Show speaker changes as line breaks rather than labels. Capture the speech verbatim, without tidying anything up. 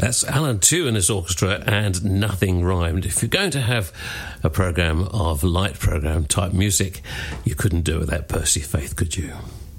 That's Alan Tew and his orchestra and Nothing Rhymed. If you're going to have a programme of light programme type music, you couldn't do it without Percy Faith, could you?